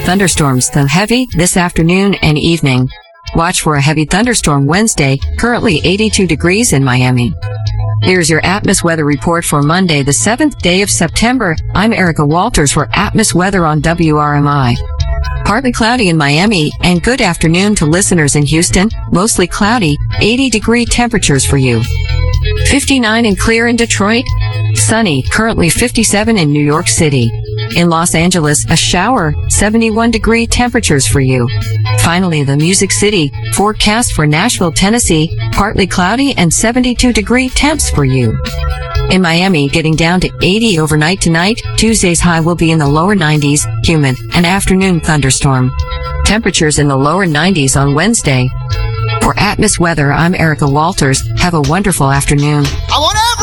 Thunderstorms, though heavy, this afternoon and evening. Watch for a heavy thunderstorm Wednesday, currently 82 degrees in Miami. Here's your Atmos weather report for Monday, the 7th day of September. I'm Erica Walters for Atmos weather on WRMI. Partly cloudy in Miami, and good afternoon to listeners in Houston. Mostly cloudy, 80-degree temperatures for you. 59 and clear in Detroit. Sunny, currently 57 in New York City. In Los Angeles, a shower, 71-degree temperatures for you. Finally, the Music City, forecast for Nashville, Tennessee, partly cloudy and 72-degree temps for you. In Miami, getting down to 80 overnight tonight. Tuesday's high will be in the lower 90s, humid, an afternoon thunderstorm. Temperatures in the lower 90s on Wednesday. For Atmos weather, I'm Erica Walters. Have a wonderful afternoon.